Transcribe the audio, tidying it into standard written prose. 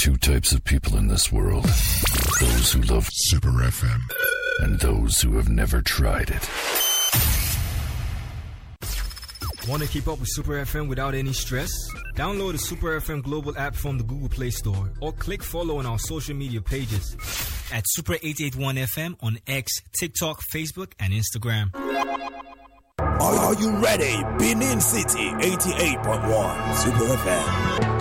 two types of people in this world. Those who love Super FM and those who have never tried it. Want to keep up with Super FM without any stress? Download the Super FM Global app from the Google Play Store or click follow on our social media pages at Super 881 FM on X, TikTok, Facebook, and Instagram. Are you ready? Benin City 88.1 Super FM.